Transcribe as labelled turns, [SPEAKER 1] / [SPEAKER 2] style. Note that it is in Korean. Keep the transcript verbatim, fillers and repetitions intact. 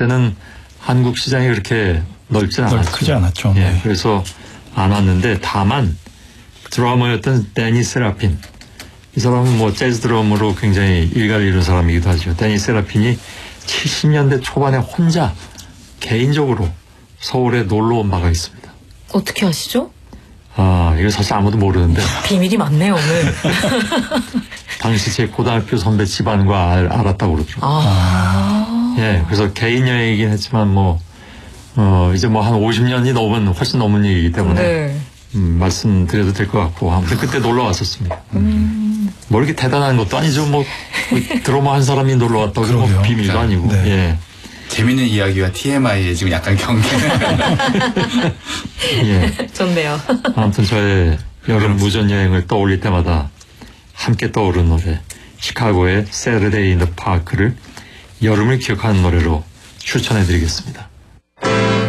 [SPEAKER 1] 때는 한국 시장이 그렇게 넓지 않았죠.
[SPEAKER 2] 크지 않았죠.
[SPEAKER 1] 예,
[SPEAKER 2] 네.
[SPEAKER 1] 그래서 안 왔는데 다만 드러머였던 데니 세라핀, 이 사람은 뭐 재즈 드럼으로 굉장히 일가를 이룬 사람이기도 하죠. 데니 세라핀이 칠십 년대 초반에 혼자 개인적으로 서울에 놀러 온 바가 있습니다.
[SPEAKER 3] 어떻게 아시죠?
[SPEAKER 1] 아, 이거 사실 아무도 모르는데
[SPEAKER 3] 비밀이 많네요, 오늘.
[SPEAKER 1] 당시 제 고등학교 선배 집안과 알, 알았다고 그러죠.
[SPEAKER 3] 아.
[SPEAKER 1] 예, 그래서 개인 여행이긴 했지만 뭐 어, 이제 뭐 한 오십 년이 넘은 훨씬 넘은 일이기 때문에
[SPEAKER 3] 네.
[SPEAKER 1] 음, 말씀드려도 될 것 같고 아무튼 그때 놀러 왔었습니다.
[SPEAKER 3] 음.
[SPEAKER 1] 뭐 이렇게 대단한 것도 아니죠. 뭐 드러머 한 사람이 놀러 왔다고 뭐
[SPEAKER 2] 그러게요.
[SPEAKER 1] 비밀도
[SPEAKER 2] 자,
[SPEAKER 1] 아니고.
[SPEAKER 2] 네.
[SPEAKER 1] 예.
[SPEAKER 4] 재밌는 이야기와 티엠아이에 지금 약간 경계.
[SPEAKER 1] 예.
[SPEAKER 3] 좋네요.
[SPEAKER 1] 아무튼 저의 여름 무전 여행을 떠올릴 때마다 함께 떠오르는 노래, 시카고의 Saturday in the Park를 여름을 기억하는 노래로 추천해드리겠습니다.